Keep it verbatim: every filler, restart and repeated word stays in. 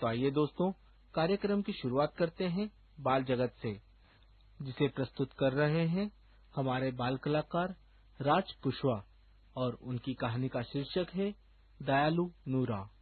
तो आइए दोस्तों, कार्यक्रम की शुरुआत करते हैं बाल जगत से, जिसे प्रस्तुत कर रहे हैं हमारे बाल कलाकार राज पुष्पा, और उनकी कहानी का शीर्षक है दयालु नूरा।